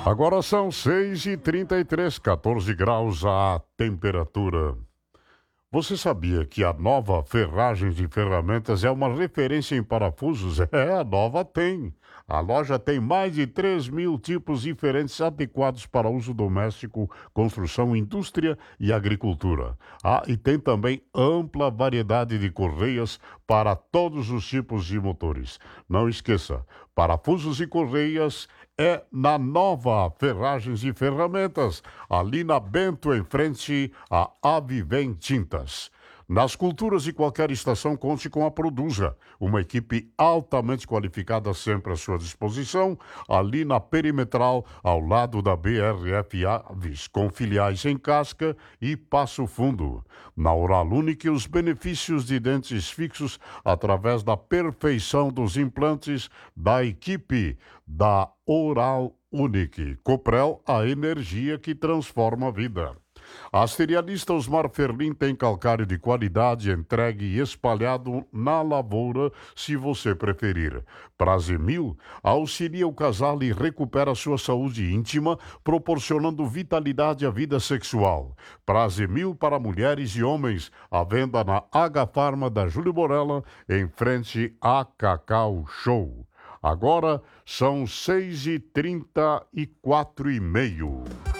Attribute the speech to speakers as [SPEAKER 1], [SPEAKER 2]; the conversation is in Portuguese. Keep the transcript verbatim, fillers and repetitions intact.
[SPEAKER 1] Agora são seis e trinta e três, quatorze graus a temperatura. Você sabia que a nova Ferragens e Ferramentas é uma referência em parafusos? É, a nova tem. A loja tem mais de três mil tipos diferentes adequados para uso doméstico, construção, indústria e agricultura. Ah, e tem também ampla variedade de correias para todos os tipos de motores. Não esqueça, parafusos e correias é na nova Ferragens e Ferramentas, ali na Bento, em frente a Avivém Tintas. Nas culturas de qualquer estação, conte com a Produza, uma equipe altamente qualificada sempre à sua disposição, ali na Perimetral, ao lado da B R F Aves, com filiais em Casca e Passo Fundo. Na Oral Unique, os benefícios de dentes fixos através da perfeição dos implantes da equipe da Oral Unique. Coprel, a energia que transforma a vida. A cerealista Osmar Ferlin tem calcário de qualidade entregue e espalhado na lavoura, se você preferir. Prazemil auxilia o casal e recupera sua saúde íntima, proporcionando vitalidade à vida sexual. Prazemil para mulheres e homens, à venda na H Farma da Júlio Borella, em frente a Cacau Show. Agora são seis e trinta e quatro e meio.